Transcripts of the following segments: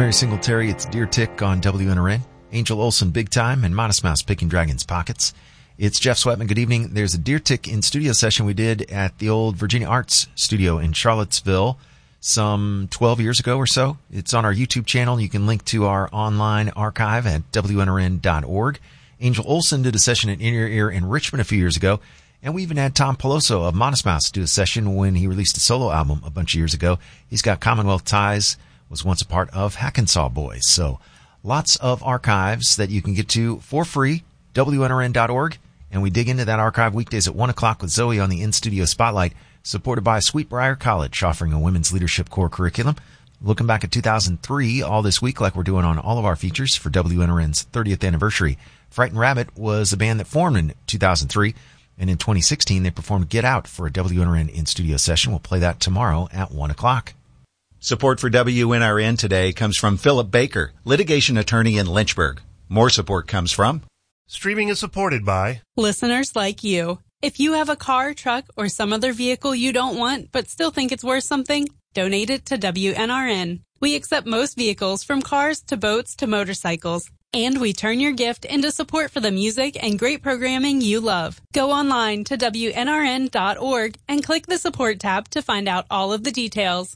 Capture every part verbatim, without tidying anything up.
Mary Singletary, it's Deer Tick on W N R N. Angel Olsen, Big Time, and Modest Mouse, Picking Dragons' Pockets. It's Jeff Sweatman. Good evening. There's a Deer Tick in studio session we did at the old Virginia Arts Studio in Charlottesville some twelve years ago or so. It's on our YouTube channel. You can link to our online archive at W N R N dot org. Angel Olsen did a session at In Your Ear in Richmond a few years ago. And we even had Tom Peloso of Modest Mouse do a session when he released a solo album a bunch of years ago. He's got Commonwealth ties, was once a part of Hackensaw Boys. So lots of archives that you can get to for free, W N R N dot org. And we dig into that archive weekdays at one o'clock with Zoe on the In-Studio Spotlight, supported by Sweetbriar College, offering a women's leadership core curriculum. Looking back at two thousand three all this week, like we're doing on all of our features for W N R N's thirtieth anniversary. Frightened Rabbit was a band that formed in two thousand three. And in twenty sixteen, they performed Get Out for a W N R N in-studio session. We'll play that tomorrow at one o'clock. Support for W N R N today comes from Philip Baker, litigation attorney in Lynchburg. More support comes from... Streaming is supported by... listeners like you. If you have a car, truck, or some other vehicle you don't want but still think it's worth something, donate it to W N R N. We accept most vehicles, from cars to boats to motorcycles. And we turn your gift into support for the music and great programming you love. Go online to W N R N dot org and click the support tab to find out all of the details.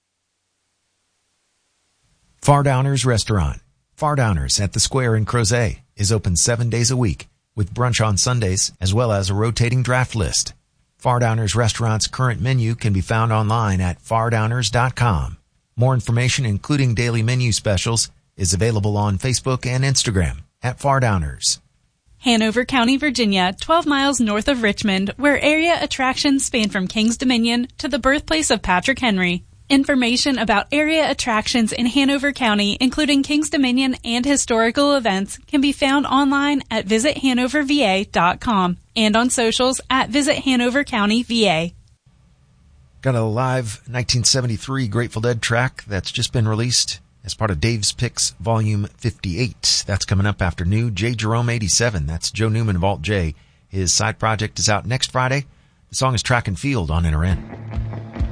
Fardowners Restaurant. Fardowners at the Square in Crozet is open seven days a week with brunch on Sundays as well as a rotating draft list. Fardowners Restaurant's current menu can be found online at fardowners dot com. More information, including daily menu specials, is available on Facebook and Instagram at Fardowners. Hanover County, Virginia, twelve miles north of Richmond, where area attractions span from King's Dominion to the birthplace of Patrick Henry. Information about area attractions in Hanover County, including King's Dominion and historical events, can be found online at visit hanover v a dot com and on socials at Visit Hanover County V A. Got a live nineteen seventy-three Grateful Dead track that's just been released as part of Dave's Picks Volume fifty-eight. That's coming up after new. J. Jerome eighty-seven. That's Joe Newman of Alt J. His side project is out next Friday. The song is Track and Field on N R N.